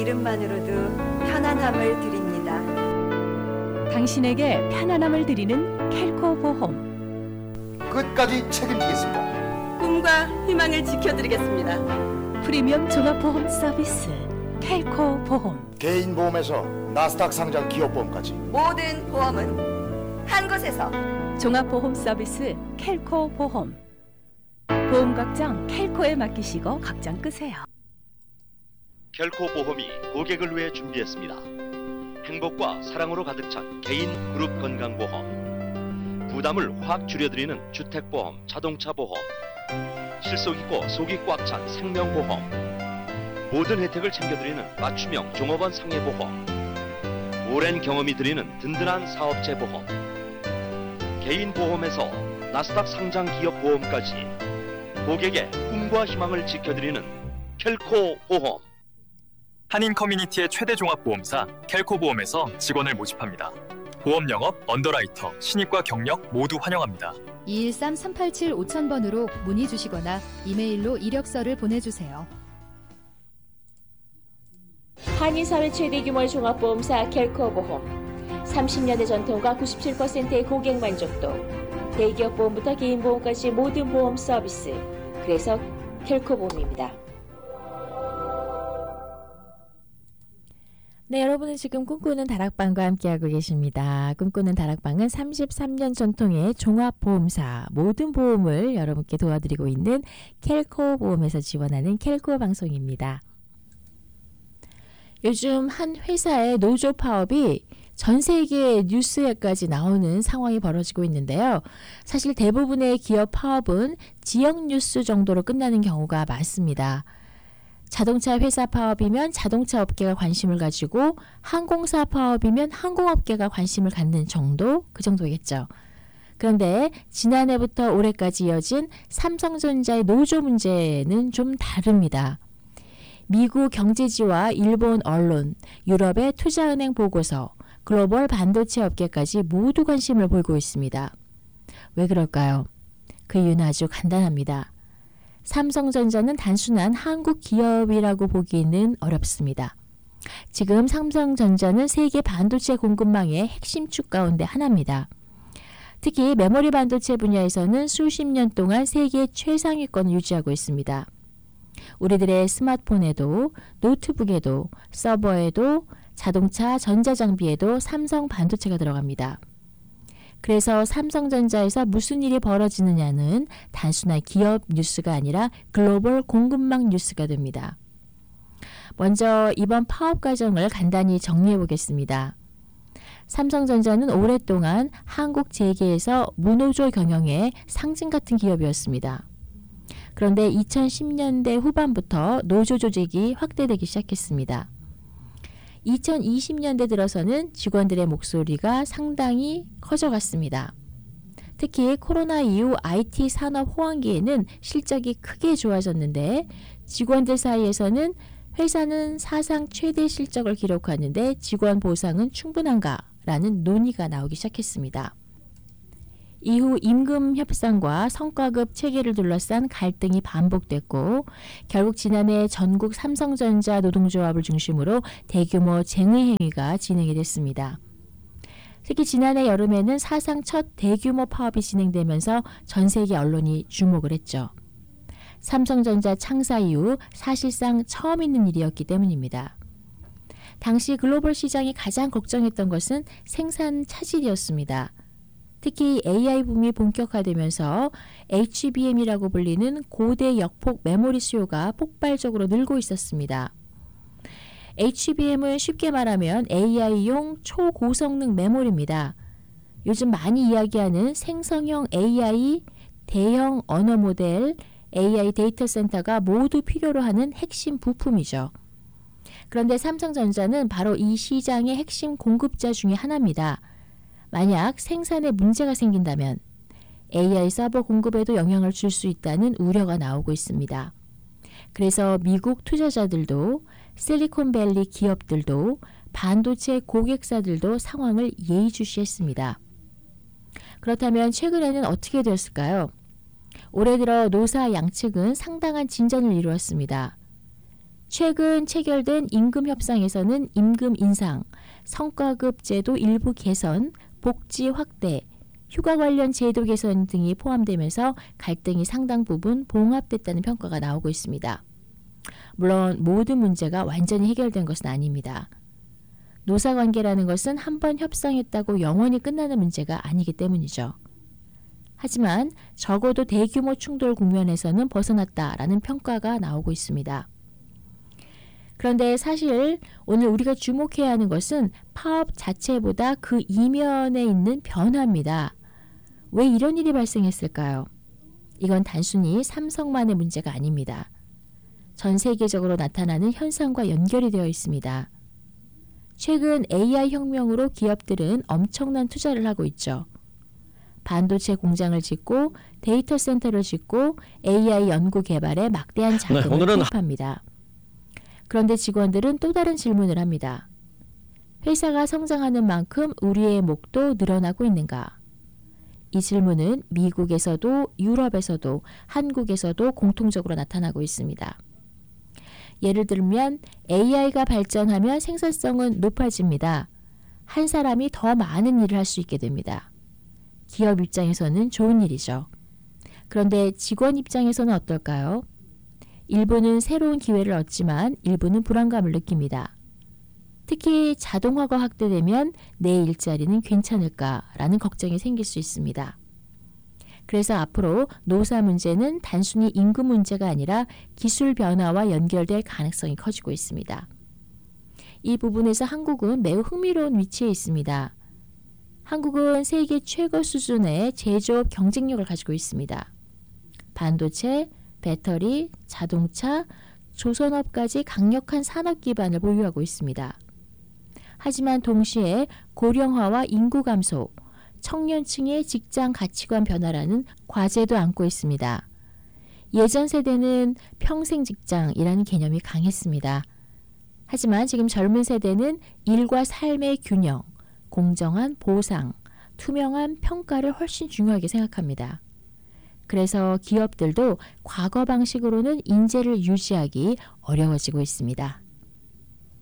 이름만으로도 편안함을 드립니다. 당신에게 편안함을 드리는 켈코 보험. 끝까지 책임지겠습니다. 꿈과 희망을 지켜드리겠습니다. 프리미엄 종합보험 서비스 켈코 보험. 개인 보험에서 나스닥 상장 기업보험까지 모든 보험은 한 곳에서. 종합보험 서비스 켈코 보험. 보험 걱정 켈코에 맡기시고 걱정 끄세요. 켈코 보험이 고객을 위해 준비했습니다. 행복과 사랑으로 가득 찬 개인 그룹 건강보험, 부담을 확 줄여드리는 주택보험, 자동차보험, 실속 있고 속이 꽉 찬 생명보험, 모든 혜택을 챙겨드리는 맞춤형 종업원 상해보험, 오랜 경험이 드리는 든든한 사업체보험, 개인보험에서 나스닥 상장 기업보험까지 고객의 꿈과 희망을 지켜드리는 켈코 보험. 한인 커뮤니티의 최대 종합보험사 켈코보험에서 직원을 모집합니다. 보험 영업, 언더라이터, 신입과 경력 모두 환영합니다. 213-387-5000번으로 문의 주시거나 이메일로 이력서를 보내주세요. 한인사회 최대 규모의 종합보험사 켈코보험. 30년의 전통과 97%의 고객 만족도. 대기업 보험부터 개인 보험까지 모든 보험 서비스. 그래서 켈코보험입니다. 네, 여러분은 지금 꿈꾸는 다락방과 함께하고 계십니다. 꿈꾸는 다락방은 33년 전통의 종합보험사 모든 보험을 여러분께 도와드리고 있는 켈코 보험에서 지원하는 켈코 방송입니다. 요즘 한 회사의 노조 파업이 전 세계 뉴스에까지 나오는 상황이 벌어지고 있는데요. 사실 대부분의 기업 파업은 지역 뉴스 정도로 끝나는 경우가 많습니다. 자동차 회사 파업이면 자동차 업계가 관심을 가지고 항공사 파업이면 항공업계가 관심을 갖는 정도, 그 정도겠죠. 그런데 지난해부터 올해까지 이어진 삼성전자의 노조 문제는 좀 다릅니다. 미국 경제지와 일본 언론, 유럽의 투자은행 보고서, 글로벌 반도체 업계까지 모두 관심을 보이고 있습니다. 왜 그럴까요? 그 이유는 아주 간단합니다. 삼성전자는 단순한 한국 기업이라고 보기는 어렵습니다. 지금 삼성전자는 세계 반도체 공급망의 핵심 축 가운데 하나입니다. 특히 메모리 반도체 분야에서는 수십 년 동안 세계 최상위권을 유지하고 있습니다. 우리들의 스마트폰에도, 노트북에도, 서버에도, 자동차, 전자장비에도 삼성 반도체가 들어갑니다. 그래서 삼성전자에서 무슨 일이 벌어지느냐는 단순한 기업 뉴스가 아니라 글로벌 공급망 뉴스가 됩니다. 먼저 이번 파업 과정을 간단히 정리해 보겠습니다. 삼성전자는 오랫동안 한국 재계에서 무노조 경영의 상징 같은 기업이었습니다. 그런데 2010년대 후반부터 노조 조직이 확대되기 시작했습니다. 2020년대 들어서는 직원들의 목소리가 상당히 커져갔습니다. 특히 코로나 이후 IT 산업 호황기에는 실적이 크게 좋아졌는데 직원들 사이에서는 회사는 사상 최대 실적을 기록하는데 직원 보상은 충분한가라는 논의가 나오기 시작했습니다. 이후 임금 협상과 성과급 체계를 둘러싼 갈등이 반복됐고 결국 지난해 전국 삼성전자 노동조합을 중심으로 대규모 쟁의 행위가 진행이 됐습니다. 특히 지난해 여름에는 사상 첫 대규모 파업이 진행되면서 전 세계 언론이 주목을 했죠. 삼성전자 창사 이후 사실상 처음 있는 일이었기 때문입니다. 당시 글로벌 시장이 가장 걱정했던 것은 생산 차질이었습니다. 특히 AI 붐이 본격화되면서 HBM이라고 불리는 고대 역폭 메모리 수요가 폭발적으로 늘고 있었습니다. HBM은 쉽게 말하면 AI용 초고성능 메모리입니다. 요즘 많이 이야기하는 생성형 AI, 대형 언어 모델, AI 데이터 센터가 모두 필요로 하는 핵심 부품이죠. 그런데 삼성전자는 바로 이 시장의 핵심 공급자 중에 하나입니다. 만약 생산에 문제가 생긴다면 AI 서버 공급에도 영향을 줄 수 있다는 우려가 나오고 있습니다. 그래서 미국 투자자들도 실리콘밸리 기업들도 반도체 고객사들도 상황을 예의주시했습니다. 그렇다면 최근에는 어떻게 되었을까요? 올해 들어 노사 양측은 상당한 진전을 이루었습니다. 최근 체결된 임금 협상에서는 임금 인상, 성과급 제도 일부 개선, 복지 확대, 휴가 관련 제도 개선 등이 포함되면서 갈등이 상당 부분 봉합됐다는 평가가 나오고 있습니다. 물론 모든 문제가 완전히 해결된 것은 아닙니다. 노사관계라는 것은 한번 협상했다고 영원히 끝나는 문제가 아니기 때문이죠. 하지만 적어도 대규모 충돌 국면에서는 벗어났다라는 평가가 나오고 있습니다. 그런데 사실 오늘 우리가 주목해야 하는 것은 파업 자체보다 그 이면에 있는 변화입니다. 왜 이런 일이 발생했을까요? 이건 단순히 삼성만의 문제가 아닙니다. 전 세계적으로 나타나는 현상과 연결이 되어 있습니다. 최근 AI 혁명으로 기업들은 엄청난 투자를 하고 있죠. 반도체 공장을 짓고 데이터 센터를 짓고 AI 연구 개발에 막대한 자금을 투입합니다. 그런데 직원들은 또 다른 질문을 합니다. 회사가 성장하는 만큼 우리의 목도 늘어나고 있는가? 이 질문은 미국에서도 유럽에서도 한국에서도 공통적으로 나타나고 있습니다. 예를 들면 AI가 발전하면 생산성은 높아집니다. 한 사람이 더 많은 일을 할 수 있게 됩니다. 기업 입장에서는 좋은 일이죠. 그런데 직원 입장에서는 어떨까요? 일부는 새로운 기회를 얻지만 일부는 불안감을 느낍니다. 특히 자동화가 확대되면 내 일자리는 괜찮을까라는 걱정이 생길 수 있습니다. 그래서 앞으로 노사 문제는 단순히 임금 문제가 아니라 기술 변화와 연결될 가능성이 커지고 있습니다. 이 부분에서 한국은 매우 흥미로운 위치에 있습니다. 한국은 세계 최고 수준의 제조업 경쟁력을 가지고 있습니다. 반도체, 배터리, 자동차, 조선업까지 강력한 산업 기반을 보유하고 있습니다. 하지만 동시에 고령화와 인구 감소, 청년층의 직장 가치관 변화라는 과제도 안고 있습니다. 예전 세대는 평생 직장이라는 개념이 강했습니다. 하지만 지금 젊은 세대는 일과 삶의 균형, 공정한 보상, 투명한 평가를 훨씬 중요하게 생각합니다. 그래서 기업들도 과거 방식으로는 인재를 유지하기 어려워지고 있습니다.